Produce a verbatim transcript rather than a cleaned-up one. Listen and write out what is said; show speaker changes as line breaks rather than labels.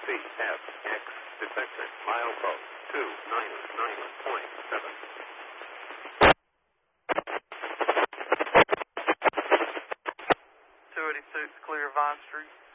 C F X detected milepost two nine nine point seven.
two eighty-six, clear Vine Street.